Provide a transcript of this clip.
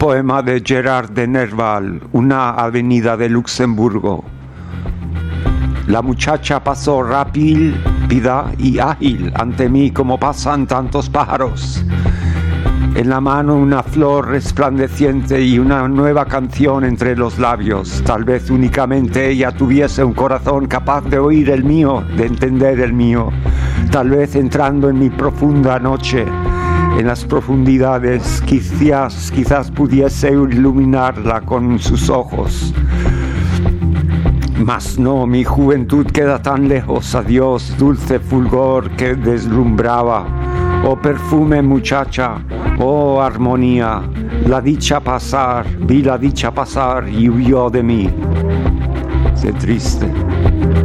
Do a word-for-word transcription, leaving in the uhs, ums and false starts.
poema de Gerard de Nerval, Una avenida de Luxemburgo. La muchacha pasó rápida y ágil ante mí como pasan tantos pájaros. En la mano una flor resplandeciente y una nueva canción entre los labios. Tal vez únicamente ella tuviese un corazón capaz de oír el mío, de entender el mío. Tal vez entrando en mi profunda noche, en las profundidades, quizás, quizás pudiese iluminarla con sus ojos. Mas no, mi juventud queda tan lejos. Adiós, dulce fulgor que deslumbraba. Oh perfume muchacha, oh armonía, la dicha pasar, vi la dicha pasar y huyó de mí. Qué triste.